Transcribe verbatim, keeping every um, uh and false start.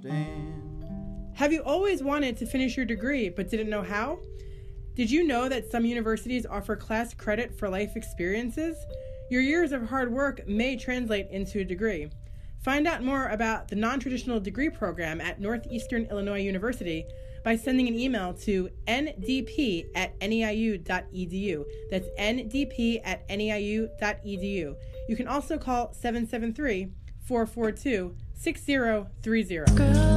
understand. Have you always wanted to finish your degree but didn't know how? Did you know that some universities offer class credit for life experiences? Your years of hard work may translate into a degree. Find out more about the non-traditional degree program at Northeastern Illinois University by sending an email to n d p at n e i u dot e d u. That's n d p at n e i u dot e d u. You can also call seven seven three, four four two, six zero three zero.